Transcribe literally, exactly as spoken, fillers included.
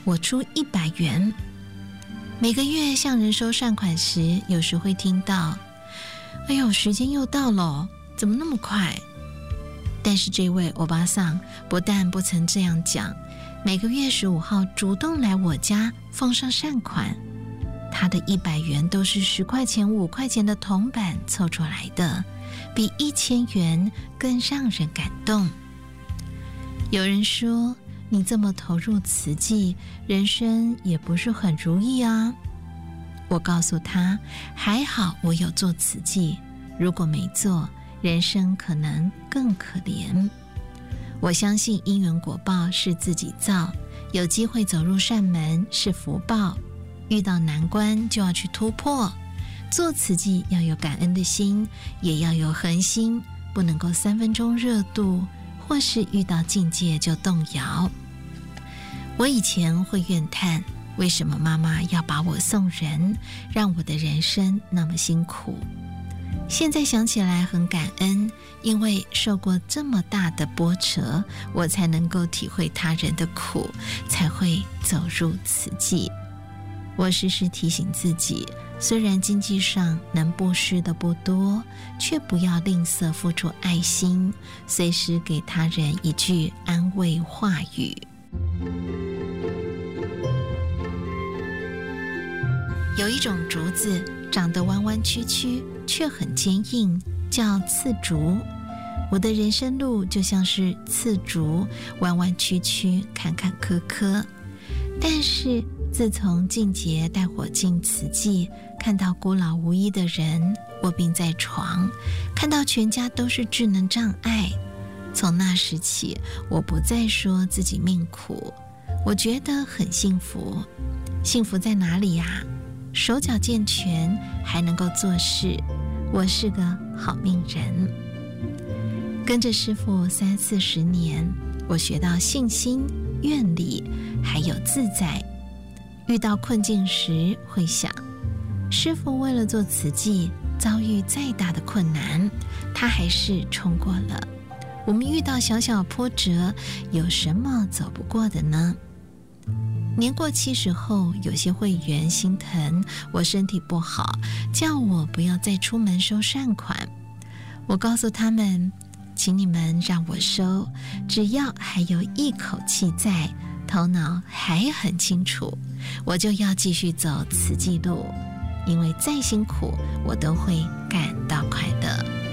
我出一百元。每个月向人收善款时，有时会听到，哎呦，时间又到了，怎么那么快？但是这位欧巴桑不但不曾这样讲，每个月十五号主动来我家奉上善款，他的一百元都是十块钱、五块钱的铜板凑出来的，比一千元更让人感动。有人说，你这么投入慈济，人生也不是很如意啊。我告诉他，还好我有做慈济，如果没做，人生可能更可怜。我相信因缘果报是自己造，有机会走入善门是福报，遇到难关就要去突破。做慈济要有感恩的心，也要有恒心，不能够三分钟热度，或是遇到境界就动摇。我以前会怨叹，为什么妈妈要把我送人，让我的人生那么辛苦。现在想起来很感恩，因为受过这么大的波折，我才能够体会他人的苦，才会走入慈济。我时时提醒自己，虽然经济上能布施的不多，却不要吝啬付出爱心，随时给他人一句安慰话语。有一种竹子长得弯弯曲曲，却很坚硬，叫刺竹。我的人生路就像是刺竹，弯弯曲曲，坎坎坷坷。但是自从静节带我进慈济，看到孤老无依的人卧病在床，看到全家都是智能障碍，从那时起，我不再说自己命苦，我觉得很幸福。幸福在哪里呀？手脚健全，还能够做事，我是个好命人。跟着师父三四十年，我学到信心、愿力，还有自在。遇到困境时会想，师父为了做慈济，遭遇再大的困难，他还是冲过了。我们遇到小小波折，有什么走不过的呢？年过七十后，有些会员心疼我身体不好，叫我不要再出门收善款。我告诉他们，请你们让我收，只要还有一口气在，头脑还很清楚，我就要继续走慈济路，因为再辛苦，我都会感到快乐。